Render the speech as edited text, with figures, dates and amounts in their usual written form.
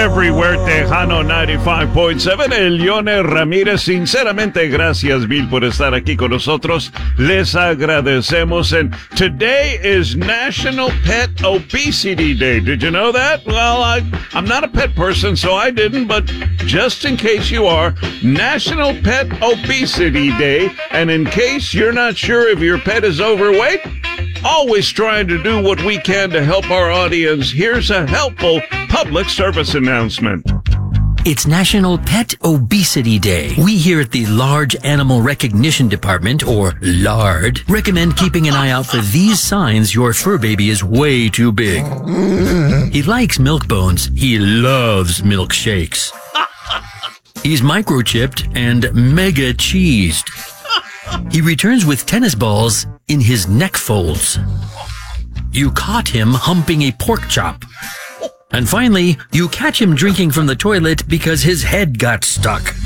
Everywhere Tejano 95.7, Elione Ramírez. Sinceramente, gracias, Bill, por estar aquí con nosotros. Les agradecemos. And today is National Pet Obesity Day. Did you know that? Well, I'm not a pet person, so I didn't, but just in case you are, National Pet Obesity Day. And in case you're not sure if your pet is overweight, always trying to do what we can to help our audience, here's a helpful public service announcement. It's National Pet Obesity Day. We here at the Large Animal Recognition Department, or LARD, recommend keeping an eye out for these signs your fur baby is way too big. He likes milk bones. He loves milkshakes. He's microchipped and mega cheesed. He returns with tennis balls in his neck folds. You caught him humping a pork chop. And finally, you catch him drinking from the toilet because his head got stuck.